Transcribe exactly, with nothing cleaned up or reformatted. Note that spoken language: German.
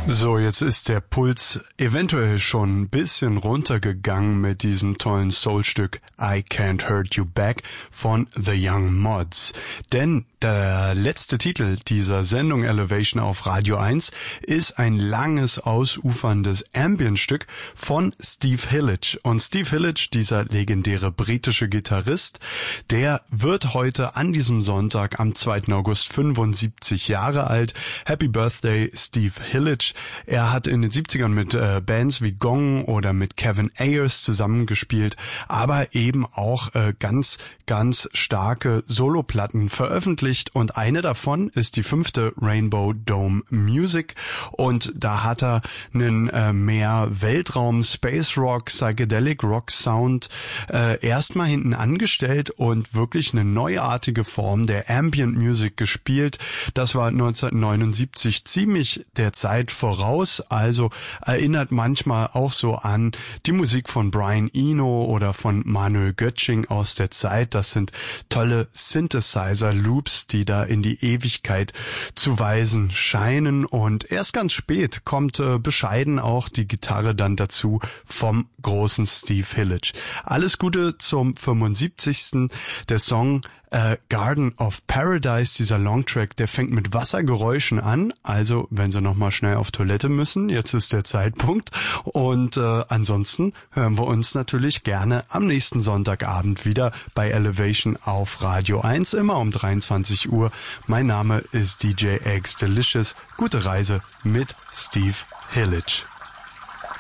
So, jetzt ist der Puls eventuell schon ein bisschen runtergegangen mit diesem tollen Soulstück I Can't Hurt You Back von The Young Mods. Denn der letzte Titel dieser Sendung Elevation auf Radio eins ist ein langes, ausuferndes Ambient-Stück von Steve Hillage. Und Steve Hillage, dieser legendäre britische Gitarrist, der wird heute an diesem Sonntag am zweiten August fünfundsiebzig Jahre alt. Happy Birthday, Steve Hillage. Er hat in den siebzigern mit äh, Bands wie Gong oder mit Kevin Ayers zusammengespielt, aber eben auch äh, ganz, ganz starke Soloplatten veröffentlicht. Und eine davon ist die fünfte Rainbow Dome Music. Und da hat er einen äh, mehr Weltraum, Space Rock, Psychedelic Rock Sound äh, erstmal hinten angestellt und wirklich eine neuartige Form der Ambient Music gespielt. Das war neunzehnhundertneunundsiebzig ziemlich der Zeit voraus, also erinnert manchmal auch so an die Musik von Brian Eno oder von Manuel Göttsching aus der Zeit. Das sind tolle Synthesizer-Loops, die da in die Ewigkeit zu weisen scheinen. Und erst ganz spät kommt äh, bescheiden auch die Gitarre dann dazu vom großen Steve Hillage. Alles Gute zum fünfundsiebzigsten Der Song äh, Garden of Paradise, dieser Longtrack, der fängt mit Wassergeräuschen an. Also, wenn Sie nochmal schnell auf Toilette müssen, jetzt ist der Zeitpunkt. Und äh, ansonsten hören wir uns natürlich gerne am nächsten Sonntagabend wieder bei Elevation auf Radio eins, immer um dreiundzwanzig Uhr. Mein Name ist D J Eggs Delicious. Gute Reise mit Steve Hillage.